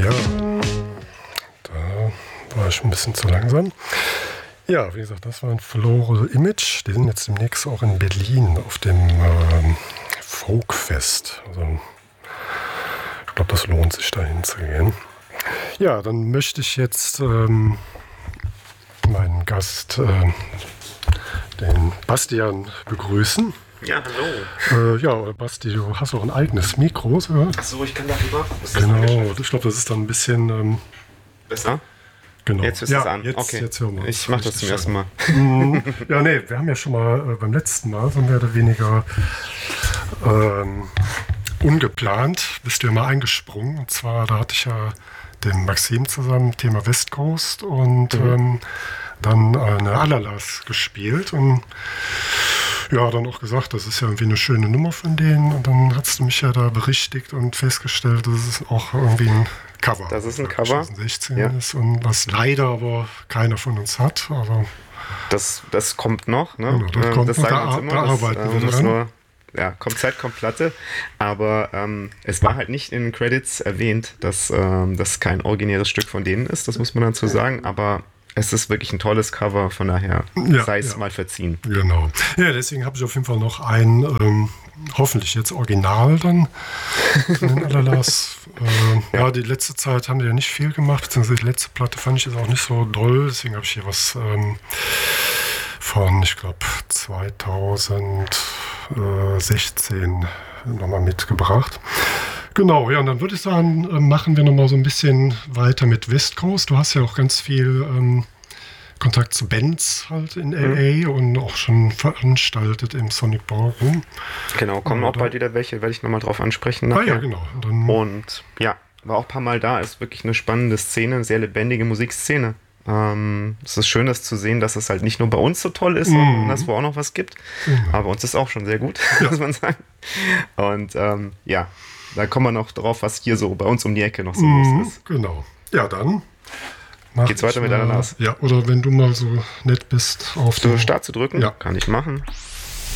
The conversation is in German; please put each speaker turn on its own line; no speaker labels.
Ja, da war ich ein bisschen zu langsam. Ja, wie gesagt, das war ein Floral Image. Die sind jetzt demnächst auch in Berlin auf dem Folkfest. Also, ich glaube, das lohnt sich, da hinzugehen. Ja, dann möchte ich jetzt meinen Gast, den Bastian, begrüßen.
Ja, hallo.
Ja, Basti, du hast auch ein eigenes Mikro.
Achso, ich kann darüber.
Genau, ich glaube, das ist dann ein bisschen
besser.
Genau.
Jetzt ist es an.
Jetzt,
okay.
Jetzt hören wir
ich mache das zum ersten Mal.
Ja, nee, wir haben ja schon mal beim letzten Mal so mehr oder weniger ungeplant, bist du ja mal eingesprungen. Und zwar, da hatte ich ja den Maxim zusammen, Thema West Coast und dann eine Alalas gespielt und ja, dann auch gesagt, das ist ja irgendwie eine schöne Nummer von denen und dann hast du mich ja da berichtigt und festgestellt, das ist auch irgendwie ein Cover.
Das ist ein Cover.
2016 ist und was leider aber keiner von uns hat. Aber
das kommt noch, ne?
Genau, das kommt
das
noch,
sagen wir uns immer.
da arbeiten wir dran.
Nur, ja, kommt Zeit, kommt Platte. Aber es war halt nicht in den Credits erwähnt, dass das kein originäres Stück von denen ist, das muss man dazu sagen, aber es ist wirklich ein tolles Cover, von daher sei es mal verziehen.
Genau. Ja, deswegen habe ich auf jeden Fall noch ein, hoffentlich jetzt Original dann von den Alalas. Ja, die letzte Zeit haben die ja nicht viel gemacht, beziehungsweise die letzte Platte fand ich jetzt auch nicht so doll, deswegen habe ich hier was von, ich glaube, 2016 nochmal mitgebracht. Genau, ja, und dann würde ich sagen, machen wir nochmal so ein bisschen weiter mit West Coast. Du hast ja auch ganz viel Kontakt zu Bands halt in L.A. und auch schon veranstaltet im Sonic Ballroom.
Genau, kommen auch bald wieder welche, werde ich nochmal drauf ansprechen.
Ja, genau.
Und ja, war auch ein paar Mal da, ist wirklich eine spannende Szene, eine sehr lebendige Musikszene. Es ist schön, das zu sehen, dass es halt nicht nur bei uns so toll ist, sondern dass es auch noch was gibt. Aber bei uns ist auch schon sehr gut, muss man sagen. Und ja, da kommen wir noch drauf, was hier so bei uns um die Ecke noch so los ist.
Genau. Ja, dann
geht's weiter mit Ananas.
Ja, oder wenn du mal so nett bist, auf
den Start zu drücken,
ja.
Kann ich machen.